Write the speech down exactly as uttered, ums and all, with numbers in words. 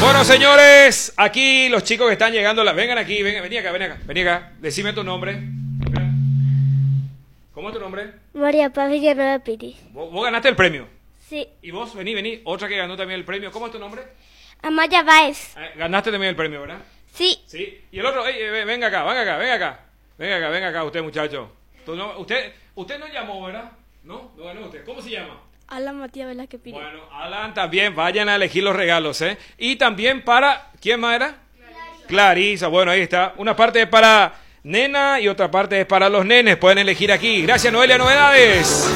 Bueno, señores, aquí los chicos que están llegando, la... vengan aquí, vengan, vení acá, vení acá, vení acá, decime tu nombre. ¿Cómo es tu nombre? María Paz Villanueva Piri. ¿Vos, vos ganaste el premio? Sí. ¿Y vos? Vení, vení, otra que ganó también el premio. ¿Cómo es tu nombre? Amaya Báez. Eh, ganaste también el premio, ¿verdad? Sí. Sí. Y el otro, ey, eh, venga acá, venga acá, venga acá. Venga acá, venga acá, usted, muchacho. Tu no- usted, usted no llamó, ¿verdad? ¿No? No ganó usted. ¿Cómo se llama? Alan Matías Velázquez Piri. Bueno, Alan, también vayan a elegir los regalos, ¿eh? Y también para, ¿quién más era? Clarisa. Clarisa, bueno, ahí está. Una parte es para nena y otra parte es para los nenes. Pueden elegir aquí. Gracias, Noelia Novedades.